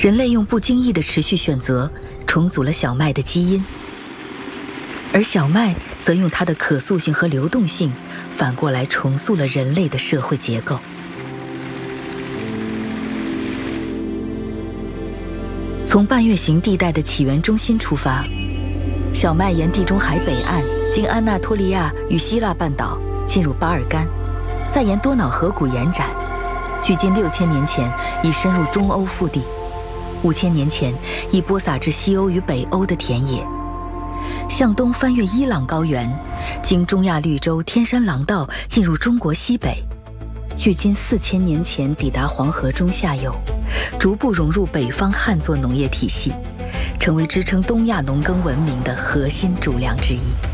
人类用不经意的持续选择重组了小麦的基因，而小麦则用它的可塑性和流动性反过来重塑了人类的社会结构。从半月形地带的起源中心出发，小麦沿地中海北岸经安纳托利亚与希腊半岛进入巴尔干，再沿多瑙河谷延展，距今6000年前已深入中欧腹地，5000年前已播撒至西欧与北欧的田野，向东翻越伊朗高原，经中亚绿洲天山廊道进入中国西北，距今4000年前抵达黄河中下游，逐步融入北方汉作农业体系，成为支撑东亚农耕文明的核心主梁之一。